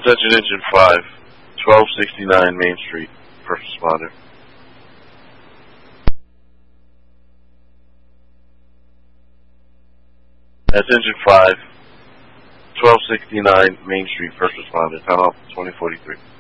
Attention Engine 5, 1269 Main Street, first responder. That's Engine 5, 1269 Main Street, first responder, time off 2043.